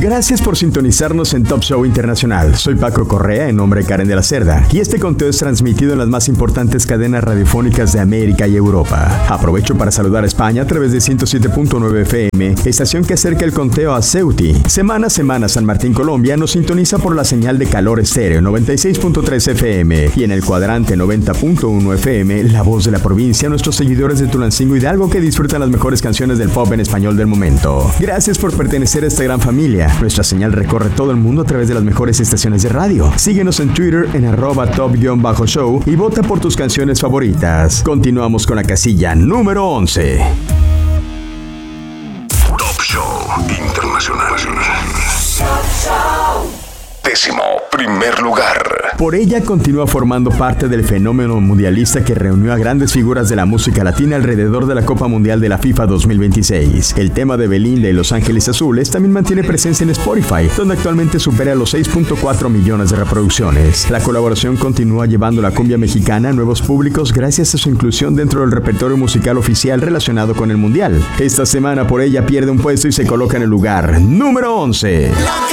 Gracias por sintonizarnos en Top Show Internacional. Soy Paco Correa, en nombre de Karen de la Cerda, y este conteo es transmitido en las más importantes cadenas radiofónicas de América y Europa. Aprovecho para saludar a España a través de 107.9 FM, estación que acerca el conteo a Ceuti. Semana a semana San Martín, Colombia, nos sintoniza por la señal de Calor Estéreo 96.3 FM y en el cuadrante 90.1 FM, La Voz de la Provincia, nuestros seguidores de Tulancingo Hidalgo que disfrutan las mejores canciones del pop en español del momento. Gracias por pertenecer a esta gran familia. Nuestra señal recorre todo el mundo a través de las mejores estaciones de radio. Síguenos en Twitter en @top_show y vota por tus canciones favoritas. Continuamos con la casilla número 11. Top Show Internacional. Décimo primer lugar. Por ella continúa formando parte del fenómeno mundialista que reunió a grandes figuras de la música latina alrededor de la Copa Mundial de la FIFA 2026. El tema de Belinda y Los Ángeles Azules también mantiene presencia en Spotify, donde actualmente supera los 6.4 millones de reproducciones. La colaboración continúa llevando la cumbia mexicana a nuevos públicos gracias a su inclusión dentro del repertorio musical oficial relacionado con el Mundial. Esta semana Por ella pierde un puesto y se coloca en el lugar número 11.